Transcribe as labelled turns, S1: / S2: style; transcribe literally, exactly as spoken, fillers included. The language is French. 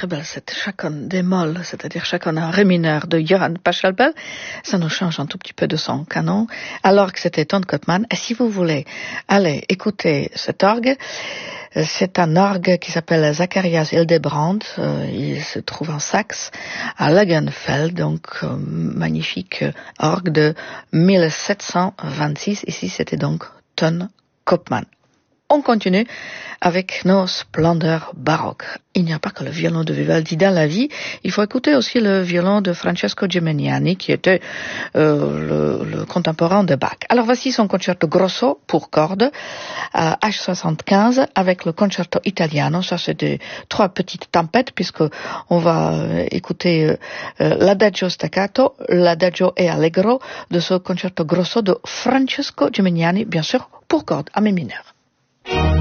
S1: très belle cette chaconne démol, c'est-à-dire chaconne en ré mineur de Johann Pachelbel. Ça nous change un tout petit peu de son canon, alors que c'était Ton Koopman. Et si vous voulez aller écouter cet orgue, c'est un orgue qui s'appelle Zacharias Hildebrand. Euh, il se trouve en Saxe, à Langenfeld, donc euh, magnifique orgue de mille sept cent vingt-six. Ici, c'était donc Ton Koopman. On continue avec nos splendeurs baroques. Il n'y a pas que le violon de Vivaldi dans la vie, il faut écouter aussi le violon de Francesco Geminiani, qui était euh, le, le contemporain de Bach. Alors voici son concerto grosso pour cordes, à H soixante-quinze, avec le concerto italiano. Ça, c'est des trois petites tempêtes, puisque on va euh, écouter euh, euh, l'adagio staccato, l'adagio e allegro de ce concerto grosso de Francesco Geminiani, bien sûr, pour cordes, à mi mineur.